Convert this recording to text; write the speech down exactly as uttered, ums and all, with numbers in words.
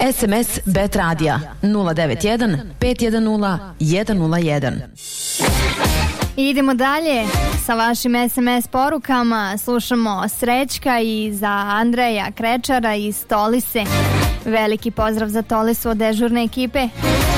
S M S Bet Radija nula devet jedan pet jedan nula jedan nula jedan. Idemo dalje sa vašim S M S porukama. Slušamo Srećka i za Andreja Krečara iz Tolise. Veliki pozdrav za Tolisu od dežurne ekipe.